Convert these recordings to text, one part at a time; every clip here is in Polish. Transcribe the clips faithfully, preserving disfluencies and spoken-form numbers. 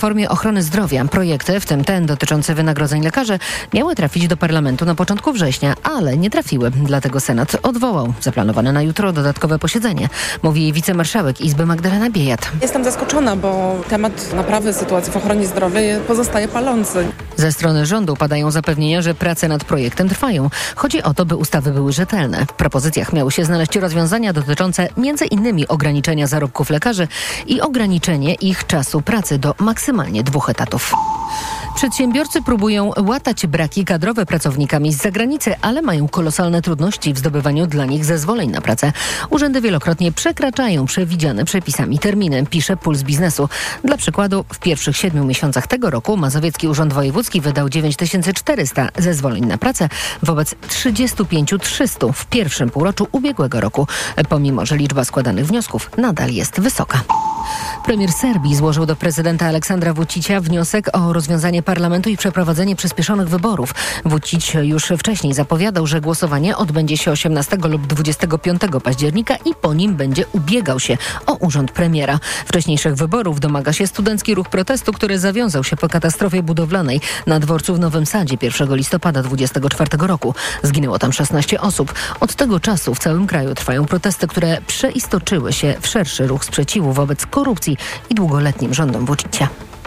W formie ochrony zdrowia projekty, w tym ten dotyczący wynagrodzeń lekarzy, miały trafić do parlamentu na początku września, ale nie trafiły. Dlatego Senat odwołał zaplanowane na jutro dodatkowe posiedzenie, mówi wicemarszałek Izby Magdalena Biejat. Jestem zaskoczona, bo temat naprawy sytuacji w ochronie zdrowia pozostaje palący. Ze strony rządu padają zapewnienia, że prace nad projektem trwają. Chodzi o to, by ustawy były rzetelne. W propozycjach miały się znaleźć rozwiązania dotyczące między innymi ograniczenia zarobków lekarzy i ograniczenie ich czasu pracy do maksymalnie dwóch etatów. Przedsiębiorcy próbują łatać braki kadrowe pracownikami z zagranicy, ale mają kolosalne trudności w zdobywaniu dla nich zezwoleń na pracę. Urzędy wielokrotnie przekraczają przewidziane przepisami terminy, pisze Puls Biznesu. Dla przykładu, w pierwszych siedmiu miesiącach tego roku Mazowiecki Urząd Wojewódzki wydał dziewięć tysięcy czterysta zezwoleń na pracę wobec trzydzieści pięć tysięcy trzysta w pierwszym półroczu ubiegłego roku, pomimo że liczba składanych wniosków nadal jest wysoka. Premier Serbii złożył do prezydenta Aleksandra Vučića wniosek o rozwiązanie parlamentu i przeprowadzenie przyspieszonych wyborów. Vučić już wcześniej zapowiadał, że głosowanie odbędzie się osiemnastego lub dwudziestego piątego października i po nim będzie ubiegał się o urząd premiera. Wcześniejszych wyborów domaga się studencki ruch protestu, który zawiązał się po katastrofie budowlanej na dworcu w Nowym Sadzie pierwszego listopada dwudziestego czwartego roku. Zginęło tam szesnaście osób. Od tego czasu w całym kraju trwają protesty, które przeistoczyły się w szerszy ruch sprzeciwu wobec korupcji i długoletnim rządom Vučića.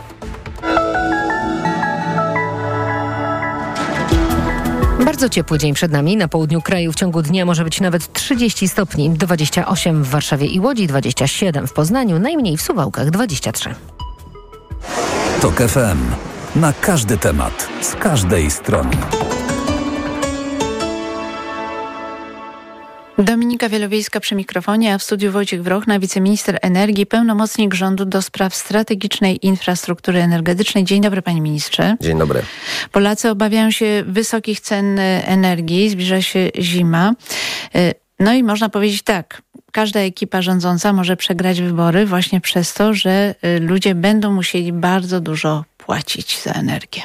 Bardzo ciepły dzień przed nami. Na południu kraju w ciągu dnia może być nawet trzydzieści stopni, dwadzieścia osiem w Warszawie i Łodzi, dwadzieścia siedem w Poznaniu, najmniej w Suwałkach dwadzieścia trzy. Tok F M. Na każdy temat, z każdej strony. Dominika Wielowiejska przy mikrofonie, a w studiu Wojciech Wrochna, wiceminister energii, pełnomocnik rządu do spraw strategicznej infrastruktury energetycznej. Dzień dobry, panie ministrze. Dzień dobry. Polacy obawiają się wysokich cen energii, zbliża się zima. No i można powiedzieć tak, każda ekipa rządząca może przegrać wybory właśnie przez to, że ludzie będą musieli bardzo dużo płacić za energię.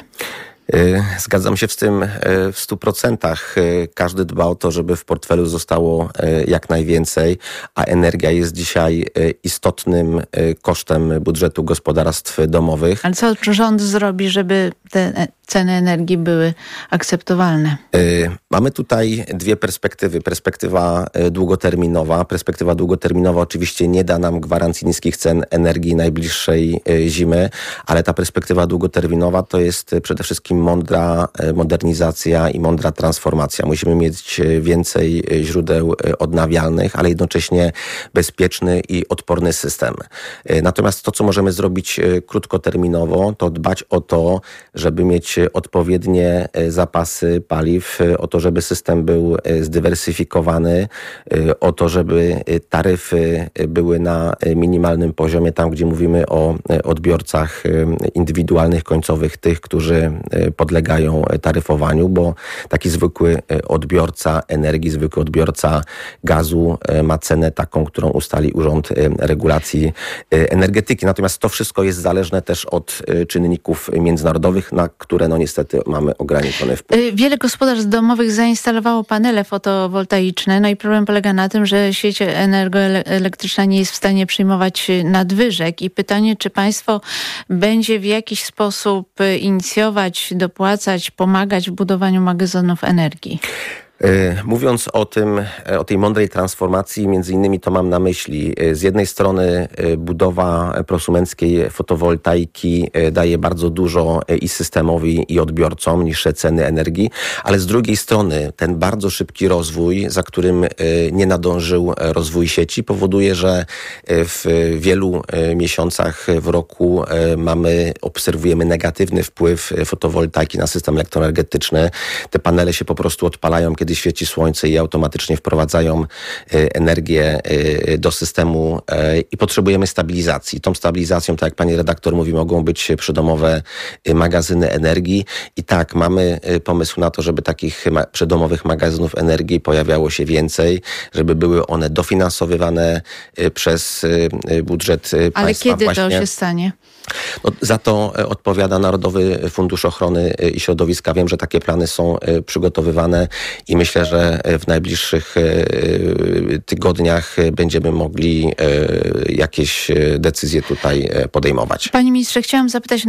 Zgadzam się z tym w stu procentach. Każdy dba o to, żeby w portfelu zostało jak najwięcej, a energia jest dzisiaj istotnym kosztem budżetu gospodarstw domowych. Ale co rząd zrobi, żeby te ceny energii były akceptowalne? Mamy tutaj dwie perspektywy. Perspektywa długoterminowa. Perspektywa długoterminowa oczywiście nie da nam gwarancji niskich cen energii najbliższej zimy, ale ta perspektywa długoterminowa to jest przede wszystkim mądra modernizacja i mądra transformacja. Musimy mieć więcej źródeł odnawialnych, ale jednocześnie bezpieczny i odporny system. Natomiast to, co możemy zrobić krótkoterminowo, to dbać o to, żeby mieć odpowiednie zapasy paliw, o to, żeby system był zdywersyfikowany, o to, żeby taryfy były na minimalnym poziomie, tam gdzie mówimy o odbiorcach indywidualnych, końcowych, tych, którzy podlegają taryfowaniu, bo taki zwykły odbiorca energii, zwykły odbiorca gazu ma cenę taką, którą ustali Urząd Regulacji Energetyki. Natomiast to wszystko jest zależne też od czynników międzynarodowych, na które no niestety mamy ograniczony wpływ. Wiele gospodarstw domowych zainstalowało panele fotowoltaiczne, no i problem polega na tym, że sieć energoelektryczna nie jest w stanie przyjmować nadwyżek i pytanie, czy państwo będzie w jakiś sposób inicjować, dopłacać, pomagać w budowaniu magazynów energii? Mówiąc o tym, o tej mądrej transformacji, między innymi to mam na myśli z jednej strony budowa prosumenckiej fotowoltaiki daje bardzo dużo i systemowi, i odbiorcom, niższe ceny energii, ale z drugiej strony ten bardzo szybki rozwój, za którym nie nadążył rozwój sieci, powoduje, że w wielu miesiącach w roku mamy, obserwujemy negatywny wpływ fotowoltaiki na system elektroenergetyczny. Te panele się po prostu odpalają, kiedy świeci słońce i automatycznie wprowadzają energię do systemu i potrzebujemy stabilizacji. Tą stabilizacją, tak jak pani redaktor mówi, mogą być przydomowe magazyny energii i tak, mamy pomysł na to, żeby takich przydomowych magazynów energii pojawiało się więcej, żeby były one dofinansowywane przez budżet państwa. Ale kiedy właśnie. to się stanie? No, za to odpowiada Narodowy Fundusz Ochrony i Środowiska. Wiem, że takie plany są przygotowywane i myślę, że w najbliższych tygodniach będziemy mogli jakieś decyzje tutaj podejmować. Panie ministrze, chciałam zapytać